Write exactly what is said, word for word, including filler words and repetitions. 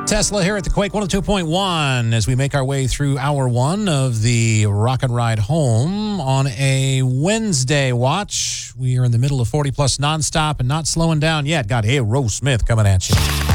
Tesla here at the Quake one oh two point one as we make our way through hour one of the Rocket Ride Home on a Wednesday watch. We are in the middle of forty plus nonstop and not slowing down yet. Got Aerosmith coming at you.